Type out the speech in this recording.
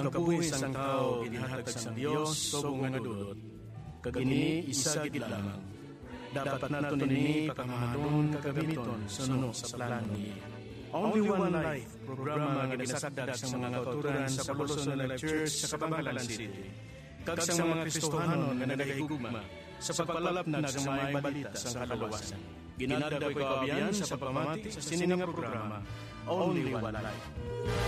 Ang kabuhi sang tao ginihatag sang Dios subong nga dudot. Kagini isa gid lamang. Dapat naton ini pakamahalon kagamiton suno sa plano niya. Only One Life programa nga ginasakdag sa mga kauturan sa Puluson Life Church sa Kabangkalan City. Kag sa mga Kristohanon nga nagahigugma sa pagpalapnag sa mga balita sa kalawasan. Ginadako ko abiyan sa pagpamati sa sininga programa Only One Life.